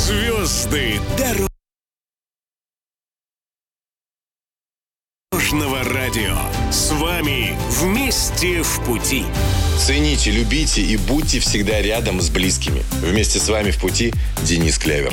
Звезды Дорожного радио. С вами вместе в пути. Цените, любите и будьте всегда рядом с близкими. Вместе с вами в пути Денис Клявер.